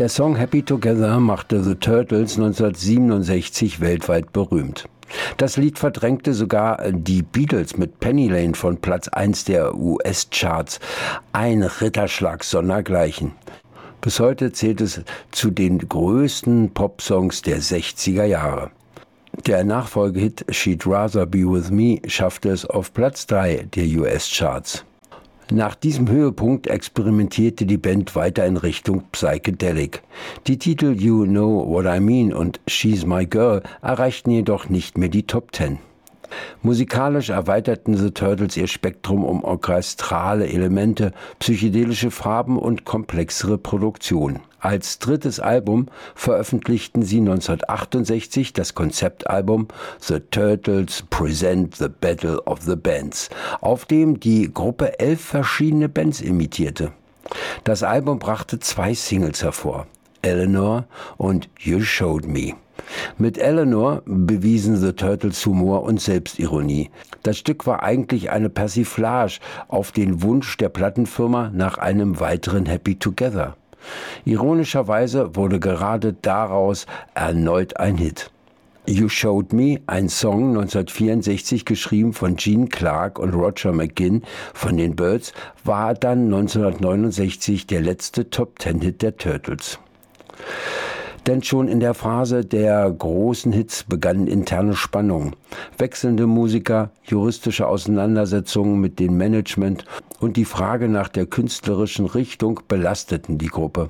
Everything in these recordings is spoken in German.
Der Song Happy Together machte The Turtles 1967 weltweit berühmt. Das Lied verdrängte sogar die Beatles mit Penny Lane von Platz 1 der US-Charts. Ein Ritterschlag sondergleichen. Bis heute zählt es zu den größten Popsongs der 60er Jahre. Der Nachfolgehit She'd Rather Be With Me schaffte es auf Platz 3 der US-Charts. Nach diesem Höhepunkt experimentierte die Band weiter in Richtung Psychedelic. Die Titel You Know What I Mean und She's My Girl erreichten jedoch nicht mehr die Top 10. Musikalisch erweiterten The Turtles ihr Spektrum um orchestrale Elemente, psychedelische Farben und komplexere Produktion. Als drittes Album veröffentlichten sie 1968 das Konzeptalbum The Turtles Present the Battle of the Bands, auf dem die Gruppe 11 verschiedene Bands imitierte. Das Album brachte 2 Singles hervor, Eleanor und You Showed Me. Mit Eleanor bewiesen The Turtles Humor und Selbstironie. Das Stück war eigentlich eine Persiflage auf den Wunsch der Plattenfirma nach einem weiteren Happy Together. Ironischerweise wurde gerade daraus erneut ein Hit. You Showed Me, ein Song 1964 geschrieben von Gene Clark und Roger McGuinn von den Byrds, war dann 1969 der letzte Top-10-Hit der Turtles. Denn schon in der Phase der großen Hits begannen interne Spannungen. Wechselnde Musiker, juristische Auseinandersetzungen mit dem Management und die Frage nach der künstlerischen Richtung belasteten die Gruppe.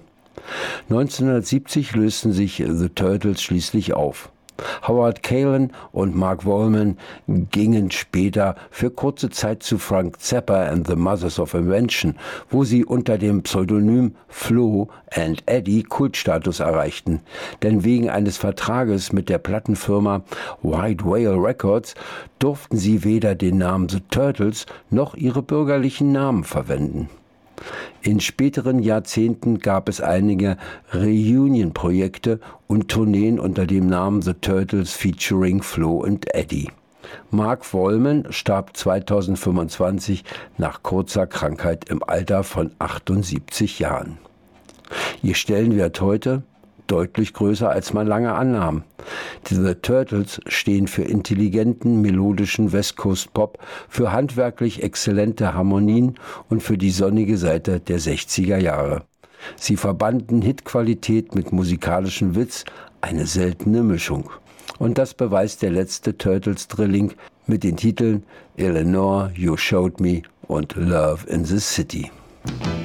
1970 lösten sich The Turtles schließlich auf. Howard Kaylan und Mark Wolman gingen später für kurze Zeit zu Frank Zappa and the Mothers of Invention, wo sie unter dem Pseudonym Flo and Eddie Kultstatus erreichten. Denn wegen eines Vertrages mit der Plattenfirma White Whale Records durften sie weder den Namen The Turtles noch ihre bürgerlichen Namen verwenden. In späteren Jahrzehnten gab es einige Reunion-Projekte und Tourneen unter dem Namen The Turtles featuring Flo and Eddie. Mark Wolman starb 2025 nach kurzer Krankheit im Alter von 78 Jahren. Ihr Stellenwert heute? Deutlich größer, als man lange annahm. Die The Turtles stehen für intelligenten, melodischen West Coast Pop, für handwerklich exzellente Harmonien und für die sonnige Seite der 60er Jahre. Sie verbanden Hitqualität mit musikalischem Witz, eine seltene Mischung. Und das beweist der letzte Turtles-Drilling mit den Titeln Eleanor, You Showed Me und Love in the City.